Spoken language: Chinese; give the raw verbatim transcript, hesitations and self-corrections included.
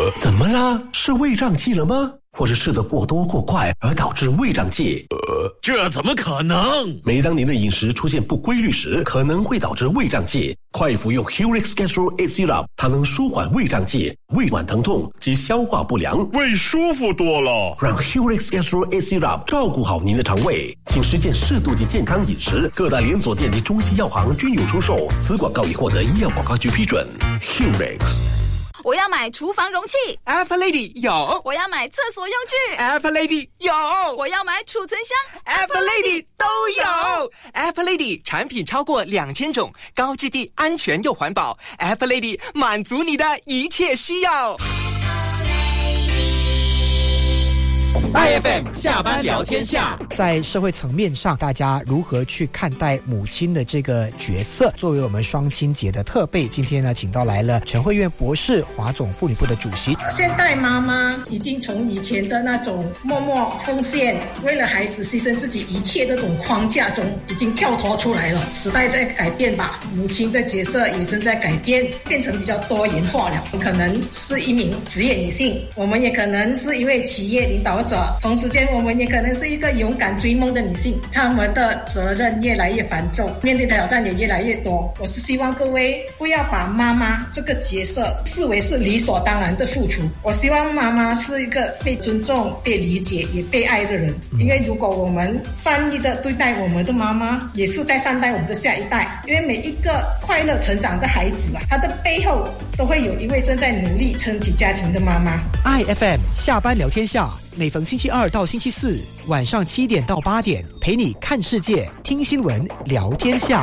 呃，怎么啦？是胃胀气了吗？或是吃得过多过快而导致胃胀气？ 呃，这怎么可能？ 每当您的饮食出现不规律时，可能会导致胃胀气。快服用 Hurix Gastro eight Syrup， 它能舒缓胃胀气、胃脘疼痛及消化不良， 胃舒服多了。 让 Hurix Gastro eight Syrup 照顾好您的肠胃，请实践适度及健康饮食。各大连锁店及中西药行均有出售。此广告已获得医药广告局批准。Hurix。 我要买厨房容器 Alpha Lady 有， 我要买厕所用具 Alpha Lady 有， 我要买储存箱 Alpha Lady 都有。Alpha Lady 产品超过两千种，高质地、安全又环保。Alpha Lady 满足你的一切需要。I F M 下班聊天下， 在社会层面上，大家如何去看待母亲的这个角色？作为我们双亲节的特备，今天呢，请到来了陈慧苑博士，华总妇女部的主席。 现代妈妈已经从以前的那种默默奉献，为了孩子牺牲自己一切的这种框架中，已经跳脱出来了。时代在改变吧，母亲的角色也正在改变，变成比较多元化了。可能是一名职业女性，我们也可能是一位企业领导者。同时间我们也可能是一个勇敢追梦的女性，她们的责任越来越繁重，面对的挑战也越来越多。我是希望各位不要把妈妈这个角色视为是理所当然的付出，我希望妈妈是一个被尊重、被理解也被爱的人。因为如果我们善意的对待我们的妈妈，也是在善待我们的下一代。因为每一个快乐成长的孩子啊，他的背后都会有一位正在努力撑起家庭的妈妈。 I F M 下班聊天下，每逢星期二到星期四晚上七点到八点，陪你看世界、听新闻、聊天下。